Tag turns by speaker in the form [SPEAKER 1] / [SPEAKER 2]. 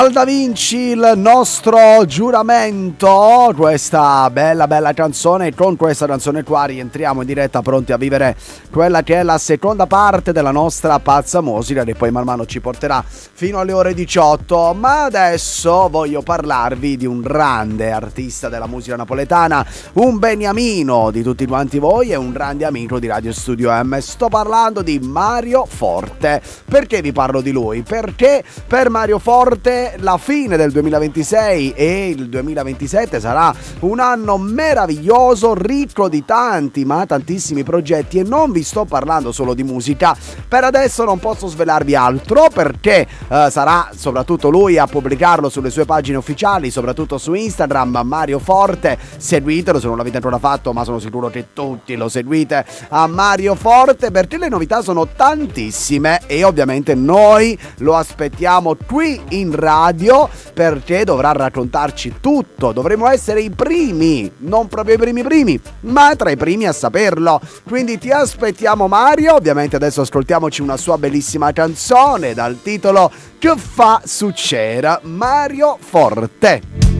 [SPEAKER 1] Da Vinci, il nostro giuramento, questa bella canzone. E con questa canzone qua rientriamo in diretta, pronti a vivere quella che è la seconda parte della nostra pazza musica, che poi man mano ci porterà fino alle ore 18. Ma adesso voglio parlarvi di un grande artista della musica napoletana, un beniamino di tutti quanti voi e un grande amico di Radio Studio M. Sto parlando di Mario Forte. Perché vi parlo di lui? Perché per Mario Forte la fine del 2026 e il 2027 sarà un anno meraviglioso, ricco di tanti ma tantissimi progetti, e non vi sto parlando solo di musica. Per adesso non posso svelarvi altro, perché sarà soprattutto lui a pubblicarlo sulle sue pagine ufficiali, soprattutto su Instagram, Mario Forte. Seguitelo se non l'avete ancora fatto, ma sono sicuro che tutti lo seguite a Mario Forte, perché le novità sono tantissime e ovviamente noi lo aspettiamo qui in radio, perché dovrà raccontarci tutto. Dovremo essere i primi, non proprio i primi, ma tra i primi a saperlo. Quindi ti aspettiamo, Mario. Ovviamente adesso ascoltiamoci una sua bellissima canzone dal titolo Che fa succera, Mario Forte.